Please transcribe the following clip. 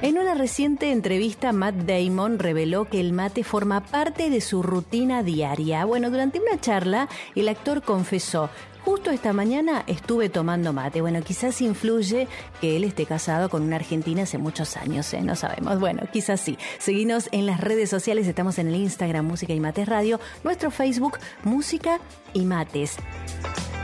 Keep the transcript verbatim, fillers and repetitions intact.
En una reciente entrevista, Matt Damon reveló que el mate forma parte de su rutina diaria. Bueno, durante una charla, el actor confesó: justo esta mañana estuve tomando mate. Bueno, quizás influye que él esté casado con una argentina hace muchos años, ¿eh? No sabemos. Bueno, quizás sí. Seguinos en las redes sociales. Estamos en el Instagram Música y Mates Radio. Nuestro Facebook, Música y Mates.